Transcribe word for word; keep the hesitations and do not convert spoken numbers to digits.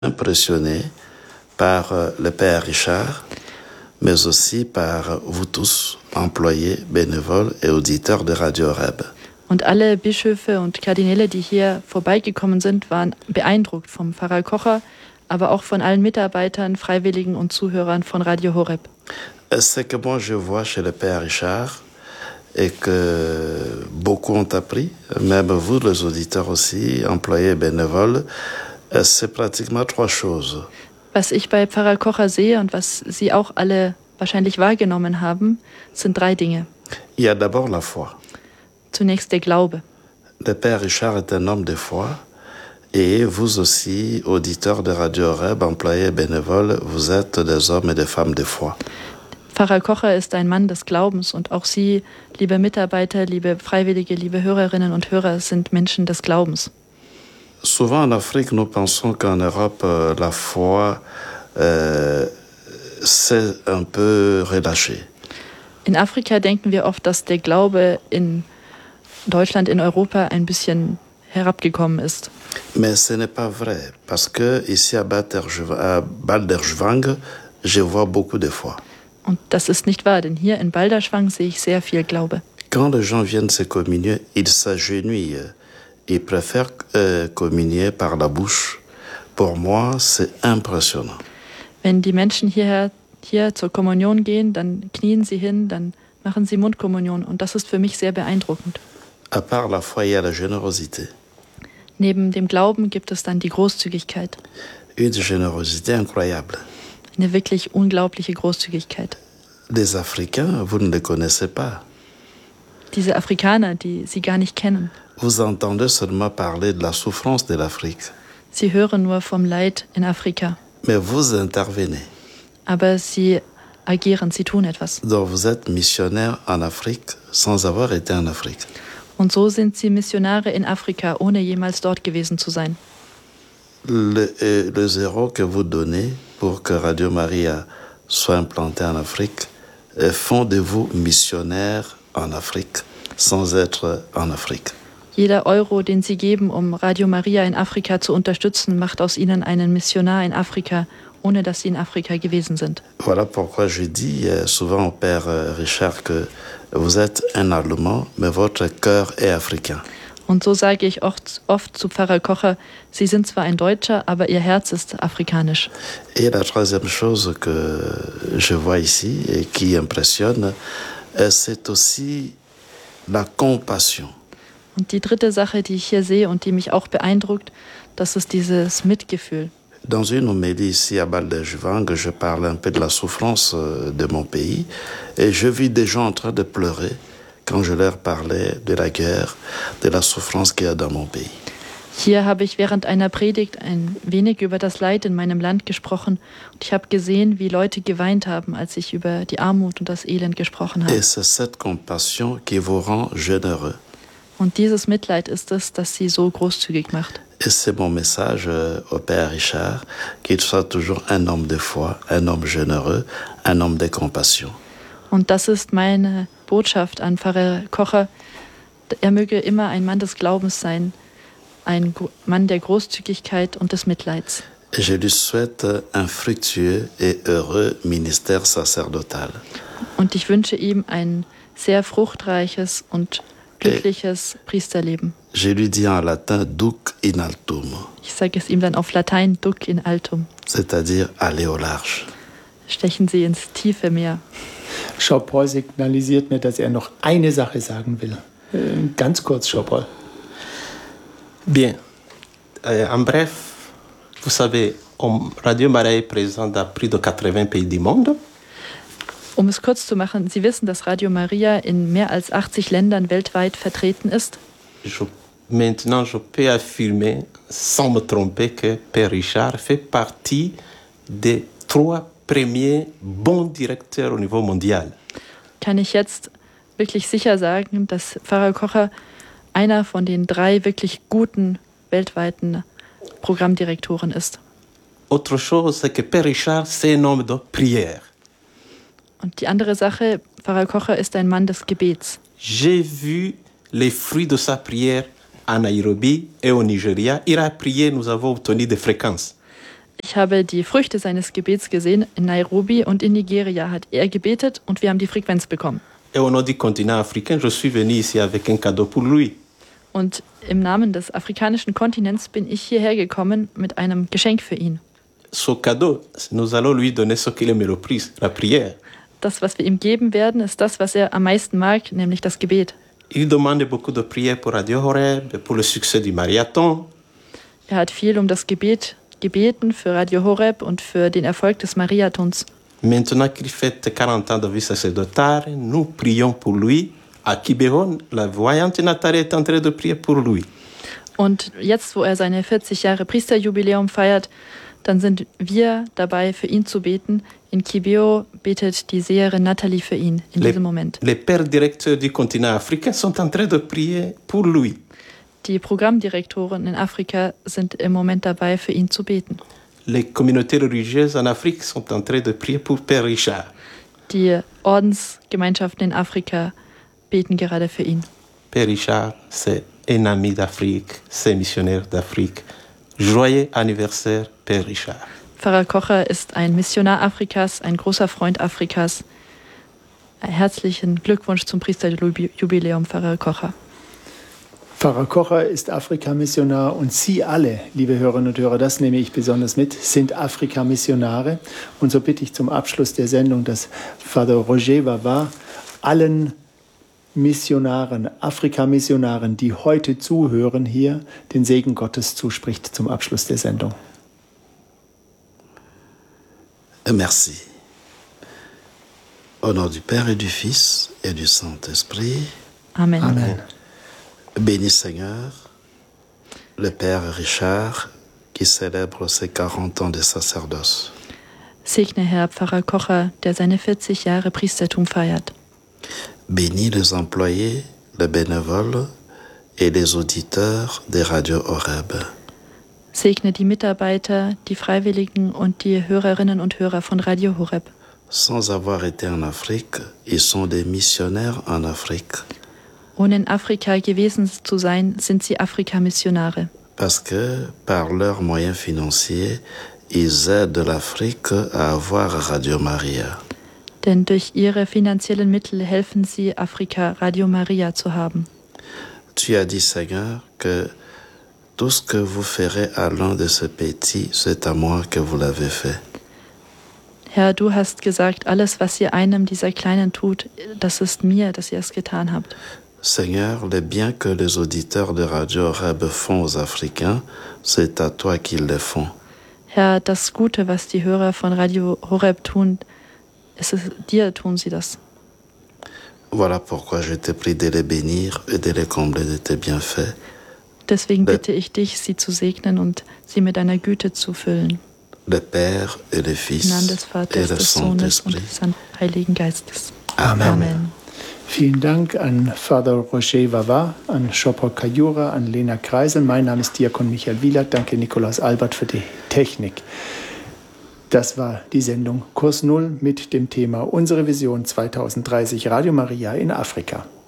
impressionné par le Père Richard, mais aussi par vous tous, employés, bénévoles et auditeurs de Radio Horeb. Und alle Bischöfe und Kardinäle, die hier vorbeigekommen sind, waren beeindruckt vom Pfarrer Kocher, aber auch von allen Mitarbeitern, Freiwilligen und Zuhörern von Radio Horeb. Ce que moi je vois chez le Père Richard et que beaucoup ont appris, même vous les auditeurs aussi, employés, bénévoles, c'est pratiquement trois choses. Was ich bei Pfarrer Kocher sehe und was Sie auch alle wahrscheinlich wahrgenommen haben, sind drei Dinge. Il y a d'abord la foi. Zunächst der Glaube. Le Père Richard est un homme de foi et vous aussi, auditeurs de Radio Horeb, employés bénévoles, vous êtes des hommes et des femmes de foi. Pfarrer Kocher ist ein Mann des Glaubens und auch Sie, liebe Mitarbeiter, liebe Freiwillige, liebe Hörerinnen und Hörer, sind Menschen des Glaubens. Souvent en Afrique, nous pensons qu'en Europe, la foi euh, s'est un peu relâchée. In Afrika denken wir oft, dass der Glaube in Deutschland, in Europa ein bisschen herabgekommen ist. Mais ce n'est pas vrai, parce que ici à Balderschwang, je vois beaucoup de foi. Und das ist nicht wahr, denn hier in Balderschwang sehe ich sehr viel Glaube. Quand les gens viennent se communier, ils s'agenouillent. Ils préfèrent euh, communier par la bouche. Pour moi, c'est impressionnant. Wenn die Menschen hierher, hier zur Kommunion gehen, dann knien sie hin, dann machen sie Mundkommunion. Und das ist für mich sehr beeindruckend. À part la foi, il y a la générosité. Neben dem Glauben gibt es dann die Großzügigkeit. Une générosité incroyable. Eine wirklich unglaubliche Großzügigkeit. Les Africains, vous ne les connaissez pas. Diese Afrikaner, die Sie gar nicht kennen. Vous entendez seulement parler de la souffrance de l'Afrique. Sie hören nur vom Leid in Afrika. Mais vous intervenez. Aber Sie agieren, Sie tun etwas. Donc vous êtes missionnaire en Afrique sans avoir été en Afrique. Und so sind Sie Missionare in Afrika, ohne jemals dort gewesen zu sein. Le, le zéro que vous donnez pour que Radio Maria soit implantée en Afrique font de vous missionnaires en Afrique sans être en Afrique. Jeder Euro, den Sie geben, um Radio Maria in Afrika zu unterstützen, macht aus Ihnen einen Missionar in Afrika, ohne dass Sie in Afrika gewesen sind. Voilà pourquoi je dis souvent au Père Richard que vous êtes un Allemand, mais votre cœur est africain. Und so sage ich oft, oft zu Pfarrer Kocher, Sie sind zwar ein Deutscher, aber Ihr Herz ist afrikanisch. Et la troisième chose que je vois ici et qui impressionne, c'est aussi la compassion. Und die dritte Sache, die ich hier sehe und die mich auch beeindruckt, das ist dieses Mitgefühl. Dans une homélie ici à Balderschwang, je parle un peu de la souffrance de mon pays et je vis des gens en train de pleurer quand je leur parlais de la guerre, de la souffrance qu'il y a dans mon pays. Hier habe ich während einer Predigt ein wenig über das Leid in meinem Land gesprochen und ich habe gesehen, wie Leute geweint haben, als ich über die Armut und das Elend gesprochen habe. Et c'est cette compassion qui vous rend généreux. Und dieses Mitleid ist es, das sie so großzügig macht. Et c'est mon message au Père Richard, qu'il soit toujours un homme de foi, un homme généreux, un homme de compassion. Und das ist meine Botschaft an Pfarrer Kocher. Er möge immer ein Mann des Glaubens sein, ein Mann der Großzügigkeit und des Mitleids. Je lui souhaite un fructueux et heureux ministère sacerdotal. Und ich wünsche ihm ein sehr fruchtreiches und glückliches et Priesterleben. Je lui dis en latin duc in altum. Ich sage es ihm dann auf Latein, duc in altum. C'est-à-dire aller au large. Stechen Sie ins tiefe Meer. Jean-Paul signalisiert mir, dass er noch eine Sache sagen will. Äh, ganz kurz, Jean-Paul. Bien. Euh, en bref, vous savez, Radio Maria est présent dans plus de quatre-vingts pays du monde. Um es kurz zu machen, Sie wissen, dass Radio Maria in mehr als achtzig Ländern weltweit vertreten ist. Je, maintenant, je peux affirmer, sans me tromper, que Père Richard fait partie des trois premiers bons directeurs au niveau mondial. Kann ich jetzt wirklich sicher sagen, dass Pfarrer Kocher einer von den drei wirklich guten weltweiten Programmdirektoren ist. Autre chose, c'est que Père Richard, c'est un homme de prière. Und die andere Sache, Pfarrer Kocher ist ein Mann des Gebets. J'ai vu les fruits de sa prière à Nairobi et au Nigeria. Il a prié, nous avons obtenu des fréquences. Ich habe die Früchte seines Gebets gesehen. In Nairobi und in Nigeria hat er gebetet und wir haben die Frequenz bekommen. Et au nom du continent africain, je suis venu ici avec un cadeau pour lui. Und im Namen des afrikanischen Kontinents bin ich hierher gekommen mit einem Geschenk für ihn. Ce cadeau, nous allons lui donner ce qu'il aime le plus, la prière. Das, was wir ihm geben werden, ist das, was er am meisten mag, nämlich das Gebet. Il demande beaucoup de prières pour Radio Horeb, pour le succès du marathon. Er hat viel um das Gebet gebeten für Radio Horeb und für den Erfolg des Mariathons. Maintenant qu'il fête quarante ans de vie sacerdotale, nous prions pour lui. À Kibeho, la voyante Nathalie est en train de prier pour lui. Und jetzt, wo er seine vierzig Jahre Priesterjubiläum feiert, dann sind wir dabei, für ihn zu beten. In Kibeo betet die Seherin Nathalie für ihn in les, diesem Moment. Les pères directeurs du continent africain sont en train de prier pour lui. Die Programmdirektoren in Afrika sind im Moment dabei, für ihn zu beten. Les communautés religieuses en Afrique sont en train de prier pour Père Richard. Die Ordensgemeinschaften in Afrika beten gerade für ihn. Père Richard, c'est un ami d'Afrique, c'est missionnaire d'Afrique. Joyeux anniversaire, Père Richard. Pfarrer Kocher ist ein Missionar Afrikas, ein großer Freund Afrikas. Herzlichen Glückwunsch zum Priesterjubiläum, Pfarrer Kocher. Pfarrer Kocher ist Afrika-Missionar und Sie alle, liebe Hörerinnen und Hörer, das nehme ich besonders mit, sind Afrika-Missionare. Und so bitte ich zum Abschluss der Sendung, dass Father Roger Vavá allen Missionaren, Afrika-Missionaren, die heute zuhören, hier den Segen Gottes zuspricht zum Abschluss der Sendung. Merci. Au nom du Père et du Fils et du Saint-Esprit. Amen. Amen. Bénis Seigneur, le Père Richard, qui célèbre ses quarante ans de sacerdoce. Segne Herr Pfarrer Kocher, der seine vierzig Jahre Priestertum feiert. Bénis les employés, les bénévoles et les auditeurs des radios Horeb. Segne die Mitarbeiter, die Freiwilligen und die Hörerinnen und Hörer von Radio Horeb. Sans avoir été en Afrique, ils sont des missionnaires en Afrique. Ohne in Afrika gewesen zu sein, sind sie Afrika-Missionare. Parce que par leurs moyens financiers, ils aident l'Afrique à avoir Radio Maria. Denn durch ihre finanziellen Mittel helfen sie Afrika, Radio Maria zu haben. Tu as dit, Seigneur, que tout ce que vous ferez à l'un de ces petits, c'est à moi que vous l'avez fait. Herr, du hast gesagt, alles, was ihr einem dieser Kleinen tut, das ist mir, dass ihr es getan habt. Seigneur, les biens que les auditeurs de Radio Horeb font aux Africains, c'est à toi qu'ils les font. Herr, das Gute, was die Hörer von Radio Horeb tun, es ist dir tun sie das. Voilà pourquoi je te prie de les bénir et de les combler de tes bienfaits. Deswegen bitte ich dich, sie zu segnen und sie mit deiner Güte zu füllen. Le Père et le Fils Im Namen des et Vaters, le des Sohnes und Saint-Esprit. des Heiligen Geistes. Amen. Amen. Vielen Dank an Father Roger Vavá, an Chopper Kajura, an Lena Kreisel. Mein Name ist Diakon Michael Wielert. Danke Nikolaus Albert für die Technik. Das war die Sendung Kurs Null mit dem Thema Unsere Vision zweitausenddreißig Radio Maria in Afrika.